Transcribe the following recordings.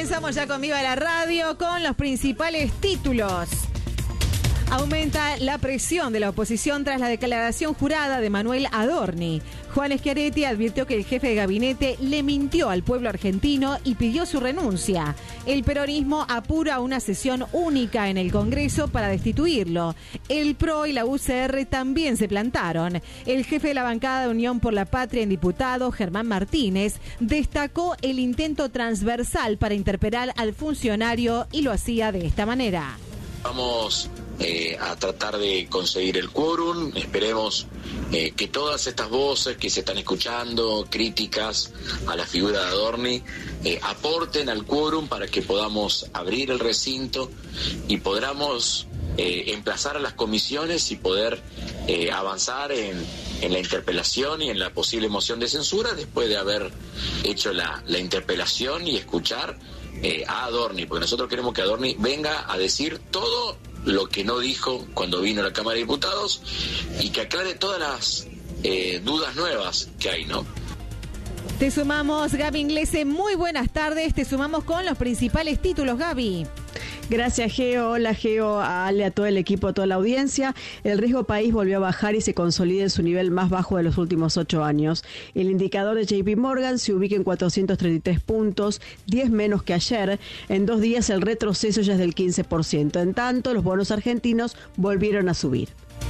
comenzamos ya con Viva la Radio con los principales títulos. Aumenta la presión de la oposición tras la declaración jurada de Manuel Adorni. Juan Schiaretti advirtió que el jefe de gabinete le mintió al pueblo argentino y pidió su renuncia. El peronismo apura una sesión única en el Congreso para destituirlo. El PRO y la UCR también se plantaron. El jefe de la bancada de Unión por la Patria en diputados, Germán Martínez, destacó el intento transversal para interpelar al funcionario y lo hacía de esta manera. Vamos a tratar de conseguir el quórum. Esperemos que todas estas voces que se están escuchando, críticas a la figura de Adorni, aporten al quórum para que podamos abrir el recinto y podamos emplazar a las comisiones y poder avanzar en la interpelación y en la posible moción de censura después de haber hecho la interpelación y escuchar a Adorni, porque nosotros queremos que Adorni venga a decir todo lo que no dijo cuando vino a la Cámara de Diputados y que aclare todas las dudas nuevas que hay, ¿no? Te sumamos, Gaby Inglese, muy buenas tardes, te sumamos con los principales títulos, Gaby. Gracias, Geo. Hola, Geo, a Ale, a todo el equipo, a toda la audiencia. El riesgo país volvió a bajar y se consolida en su nivel más bajo de los últimos 8 años. El indicador de JP Morgan se ubica en 433 puntos, 10 menos que ayer. En 2 días el retroceso ya es del 15%. En tanto, los bonos argentinos volvieron a subir.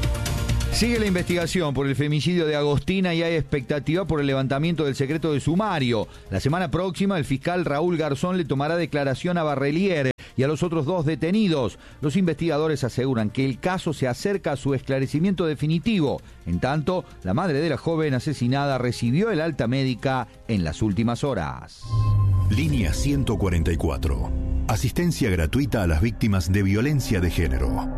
Sigue la investigación por el femicidio de Agostina y hay expectativa por el levantamiento del secreto de sumario. La semana próxima el fiscal Raúl Garzón le tomará declaración a Barrelier y a los otros 2 detenidos. Los investigadores aseguran que el caso se acerca a su esclarecimiento definitivo. En tanto, la madre de la joven asesinada recibió el alta médica en las últimas horas. Línea 144. Asistencia gratuita a las víctimas de violencia de género.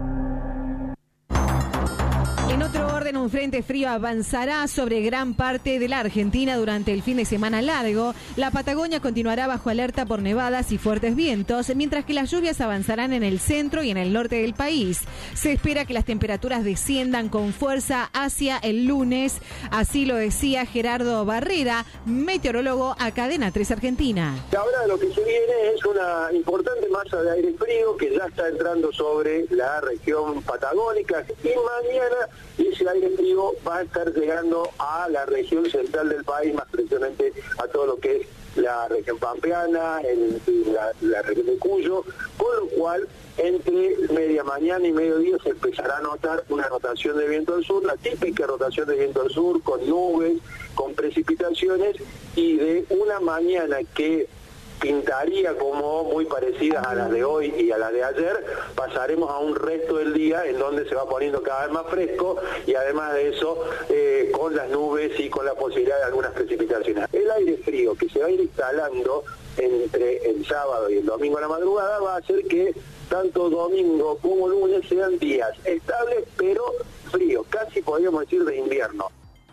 En otro orden, un frente frío avanzará sobre gran parte de la Argentina durante el fin de semana largo. La Patagonia continuará bajo alerta por nevadas y fuertes vientos, mientras que las lluvias avanzarán en el centro y en el norte del país. Se espera que las temperaturas desciendan con fuerza hacia el lunes. Así lo decía Gerardo Barrera, meteorólogo a Cadena 3 Argentina. Ahora lo que se viene es una importante masa de aire frío que ya está entrando sobre la región patagónica y mañana ese aire frío va a estar llegando a la región central del país, más precisamente a todo lo que es la región pampeana, la región de Cuyo, con lo cual entre media mañana y mediodía se empezará a notar una rotación de viento al sur, la típica rotación de viento al sur, con nubes, con precipitaciones, y de una mañana que pintaría como muy parecidas a las de hoy y a las de ayer, pasaremos a un resto del día en donde se va poniendo cada vez más fresco y además de eso con las nubes y con la posibilidad de algunas precipitaciones. El aire frío que se va a ir instalando entre el sábado y el domingo a la madrugada va a hacer que tanto domingo como lunes sean días estables pero fríos, casi podríamos decir de invierno.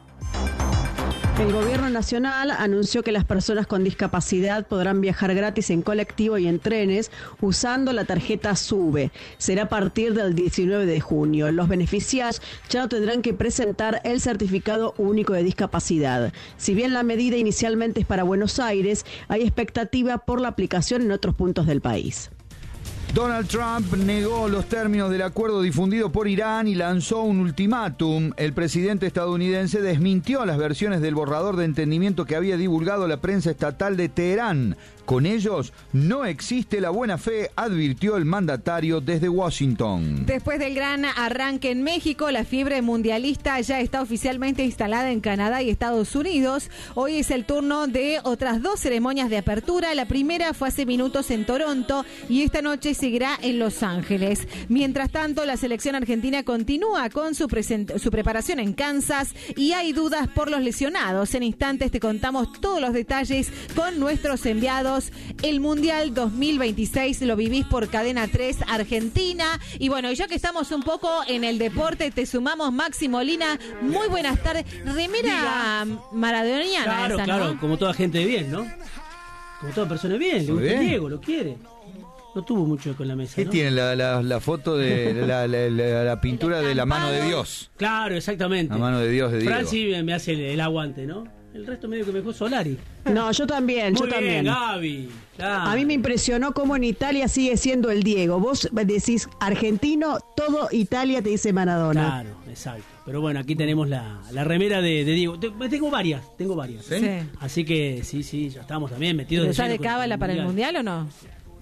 El gobierno nacional anunció que las personas con discapacidad podrán viajar gratis en colectivo y en trenes usando la tarjeta SUBE. Será a partir del 19 de junio. Los beneficiarios ya no tendrán que presentar el certificado único de discapacidad. Si bien la medida inicialmente es para Buenos Aires, hay expectativa por la aplicación en otros puntos del país. Donald Trump negó los términos del acuerdo difundido por Irán y lanzó un ultimátum. El presidente estadounidense desmintió las versiones del borrador de entendimiento que había divulgado la prensa estatal de Teherán. Con ellos no existe la buena fe, advirtió el mandatario desde Washington. Después del gran arranque en México, la fiebre mundialista ya está oficialmente instalada en Canadá y Estados Unidos. Hoy es el turno de otras 2 ceremonias de apertura. La primera fue hace minutos en Toronto y esta noche seguirá en Los Ángeles. Mientras tanto, la selección argentina continúa con su preparación en Kansas y hay dudas por los lesionados. En instantes te contamos todos los detalles con nuestros enviados. El Mundial 2026 lo vivís por Cadena 3 Argentina. Y bueno, ya que estamos un poco en el deporte, te sumamos Maxi Molina. Muy buenas tardes. Remera maradoniana. Claro, esa, claro, ¿no? como toda gente de bien, ¿no? Como toda persona de bien. Le gusta Diego, lo quiere. No tuvo mucho con la mesa, ¿Qué ¿no? tiene la foto de la pintura de la mano de Dios? Claro, exactamente. La mano de Dios de Diego. Franci me hace el aguante, ¿no? El resto medio que me dejó Solari. No, yo también, Muy yo bien, también. Gaby. Claro. A mí me impresionó cómo en Italia sigue siendo el Diego. Vos decís argentino, todo Italia te dice Maradona. Claro, exacto. Pero bueno, aquí tenemos la remera de Diego. Tengo varias. ¿Sí? Sí. Así que sí, ya estamos también metidos. ¿Pero estás de lleno con cábala para el Mundial o no?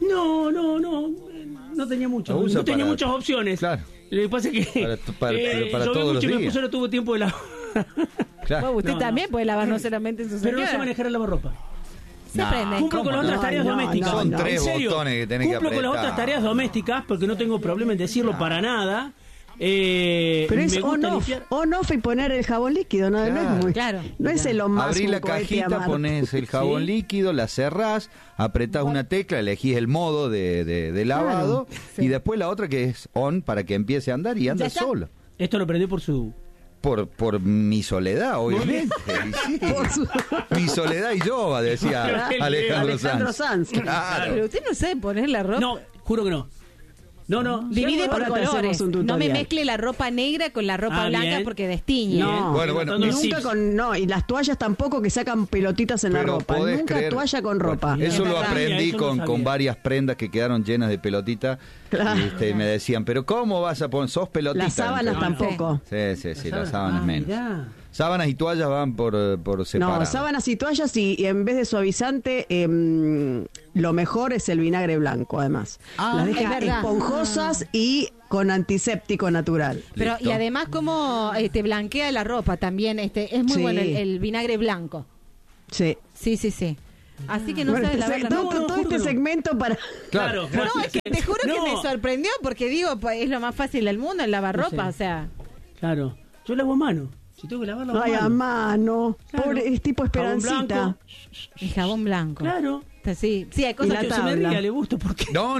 No tenía mucho. Lo usa No tenía para- muchas opciones. Claro. Lo que pasa es que Para llovió todos los mucho y mi días. esposa no tuvo tiempo de lavar. Claro. Bueno, usted No, también no. puede lavar no solamente en su Pero no sé señora. manejar el lavarropa. Se No. aprende. Cumplo con las otras tareas domésticas. Son En 3 serio, botones que tenés que cumplo con las apretar. otras tareas domésticas porque no tengo problema en decirlo para nada. Pero es me gusta limpiar. on off y poner el jabón líquido, ¿no? No Claro. es muy, Claro. no es lo más Abrís un la cohete cajita, amargo. pones el jabón Sí. líquido, la cerrás, apretás una tecla, elegís el modo de lavado y después la otra que es on para que empiece a andar y anda Ya está. solo. Esto lo aprendí por su... Por mi soledad, obviamente. Y sí. Mi soledad y yo, decía Claro. Alejandro Sanz. Claro. Pero usted no sabe poner la ropa. No, juro que no. No. Divide por Ahora te hacemos colores. un No me tutorial. mezcle la ropa negra con la ropa Ah, blanca bien. porque destiñe. No. Bueno, Y Sí. nunca con, no, y las toallas tampoco que sacan pelotitas en la Pero ropa. podés Nunca creer- toalla con ropa. Bueno, eso Es lo verdad. aprendí Eso no con sabía. varias prendas que quedaron llenas de pelotita. Claro. Y me decían, pero ¿cómo vas a poner? Sos pelotita. Las sábanas Entonces, tampoco. Sí, las sábanas menos. Mirá. Sábanas y toallas van por separado. No, sábanas y toallas y en vez de suavizante, lo mejor es el vinagre blanco, además. Las es deja verdad. esponjosas y con antiséptico natural. Pero Listo. y además como te blanquea la ropa también, es muy Sí. bueno el vinagre blanco. Sí. Sí. Así que no Bueno, sabes lavar la ropa. todo juro este que no. segmento para... Claro. No, es que te juro No. que me sorprendió porque digo, pues, es lo más fácil del mundo el lavar No ropa, sé. o sea. Claro. Yo lavo a mano. Si tengo que lavarlo Ay, a mano. Claro. Pobre, es tipo Jabón Esperancita. blanco. El jabón blanco. Claro. Sí, hay Y cosas la que Se me tabla. ría, le gusta porque... No,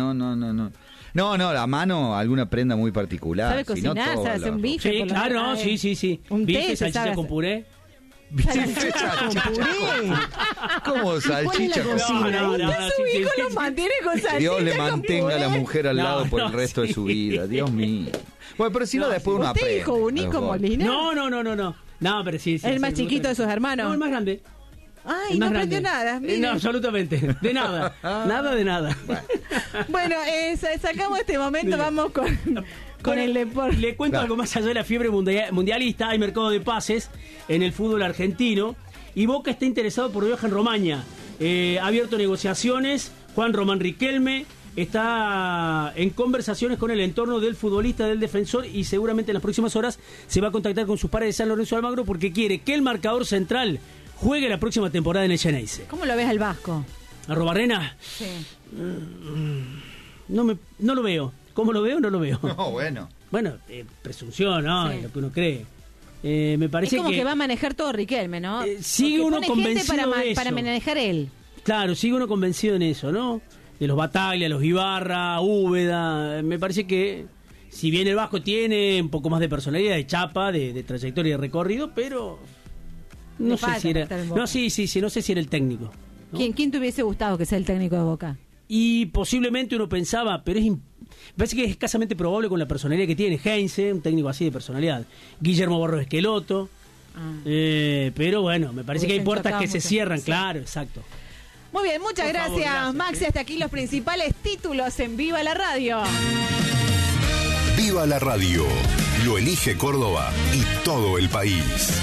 a mano alguna prenda muy particular. sabe si no, cocinar, todo sabe hacer un la- bife. Sí, por lo claro, menos, sí. Un té Bife, se sabe salchicha hacer. con puré. Con puré. ¿Cómo salchicha la con cocina? No, Su hijo lo mantiene con salchicha Dios le con mantenga a la puré. mujer al lado No, por el no, resto de sí. su vida. Dios mío. Bueno, pero si no, después uno ¿Usted aprende. hijo único, a los golpes. Molina? No. No, pero sí. ¿El más me chiquito gusta. de sus hermanos? No, el más grande. Ay, El no más aprendió grande. nada. mire. No, absolutamente. De nada. Nada de nada. Bueno, sacamos este momento, Diga. vamos con el deporte. Le cuento Claro. algo más allá de la fiebre mundialista. Hay mercado de pases en el fútbol argentino. Y Boca está interesado por Johan Romaña. Ha abierto negociaciones. Juan Román Riquelme está en conversaciones con el entorno del futbolista, del defensor, y seguramente en las próximas horas se va a contactar con sus pares de San Lorenzo de Almagro porque quiere que el marcador central juegue la próxima temporada en el Xeneize. ¿Cómo lo ves al Vasco? ¿A Robarrena? Sí. No lo veo. ¿Cómo lo veo? No lo veo. No, bueno. Bueno, presunción, ¿no? Sí. Es lo que uno cree. Me Es parece como que va a manejar todo Riquelme, ¿no? sigue Porque uno pone gente convencido de eso. para manejar él. Claro, sigue uno convencido en eso, ¿no? De los Bataglia, los Ibarra, Úbeda. Me parece que, si bien el Vasco tiene un poco más de personalidad, de chapa, de trayectoria y de recorrido, pero Le no sé falta si era. estar en Boca. No, sí, no sé si era el técnico. ¿no? ¿Quién te hubiese gustado que sea el técnico de Boca? Y posiblemente uno pensaba, pero me parece que es escasamente probable con la personalidad que tiene Heinze, un técnico así de personalidad. Guillermo Borro Esqueloto. Pero bueno, me parece que hay Hubiesen puertas chocado que se mucho. cierran, Sí. claro, exacto. Muy bien, muchas Por favor, gracias, gracias, Maxi. sí. Hasta aquí los principales títulos en Viva la Radio. Viva la radio. Lo elige Córdoba y todo el país.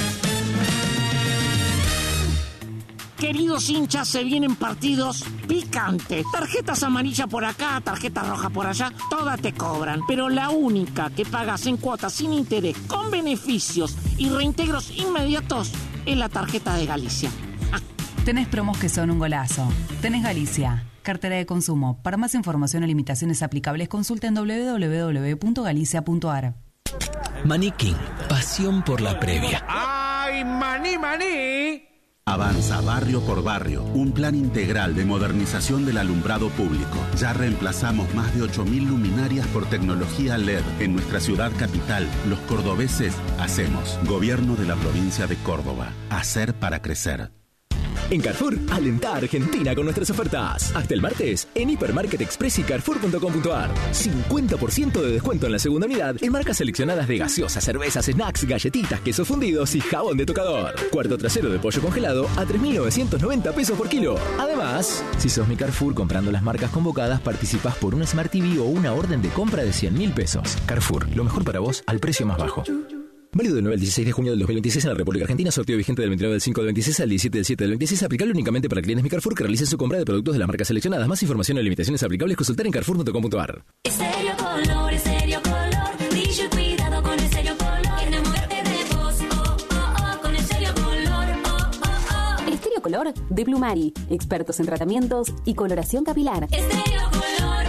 Queridos hinchas, se vienen partidos picantes. Tarjetas amarillas por acá, tarjetas rojas por allá, todas te cobran. Pero la única que pagas en cuotas sin interés, con beneficios y reintegros inmediatos, es la tarjeta de Galicia. Tenés promos que son un golazo. Tenés Galicia, cartera de consumo. Para más información o limitaciones aplicables, consulta en www.galicia.ar. Maní King, pasión por la previa. ¡Ay, maní, maní! Avanza barrio por barrio, un plan integral de modernización del alumbrado público. Ya reemplazamos más de 8.000 luminarias por tecnología LED en nuestra ciudad capital. Los cordobeses hacemos. Gobierno de la provincia de Córdoba. Hacer para crecer. En Carrefour, alentá a Argentina con nuestras ofertas. Hasta el martes, en Hipermarket Express y Carrefour.com.ar. 50% de descuento en la segunda unidad en marcas seleccionadas de gaseosas, cervezas, snacks, galletitas, quesos fundidos y jabón de tocador. Cuarto trasero de pollo congelado a 3.990 pesos por kilo. Además, si sos mi Carrefour comprando las marcas convocadas, participás por un Smart TV o una orden de compra de 100.000 pesos. Carrefour, lo mejor para vos al precio más bajo. Válido del 9 al 16 de junio del 2026 en la República Argentina. Sorteo vigente del 29 del 5 del 26 al 17 del 7 del 26. Aplicable únicamente para clientes Mi Carrefour que realicen su compra de productos de las marcas seleccionadas. Más información y limitaciones aplicables consultar en carrefour.com.ar. Estéreo Color, brillo y cuidado con Estéreo Color. Enamórate de vos, con Estéreo Color, Estéreo Color de Blumari, expertos en tratamientos y coloración capilar. Estéreo Color,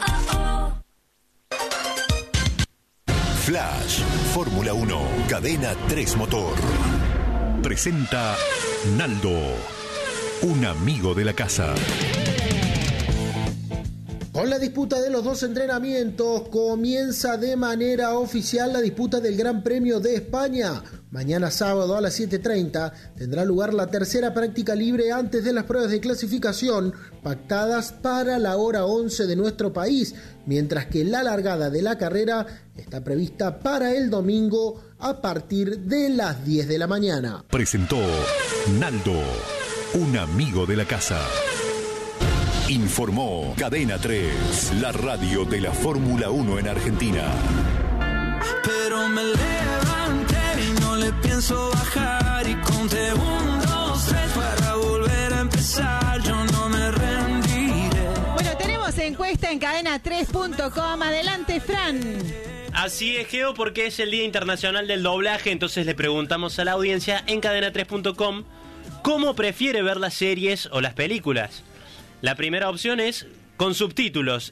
Flash, Fórmula 1, Cadena 3 Motor. Presenta Naldo, un amigo de la casa. Con la disputa de los dos entrenamientos, comienza de manera oficial la disputa del Gran Premio de España. Mañana sábado a las 7:30 tendrá lugar la tercera práctica libre antes de las pruebas de clasificación pactadas para la hora 11 de nuestro país, mientras que la largada de la carrera está prevista para el domingo a partir de las 10 de la mañana. Presentó Naldo, un amigo de la casa. Informó Cadena 3, la radio de la Fórmula 1 en Argentina. Pero me levanté y no le pienso bajar y conté 1, 2, 3 para volver a empezar. Yo no me rendiré. Bueno, tenemos encuesta en cadena3.com. Adelante, Fran. Así es, Geo, porque es el Día Internacional del Doblaje. Entonces le preguntamos a la audiencia en cadena3.com cómo prefiere ver las series o las películas. La primera opción es con subtítulos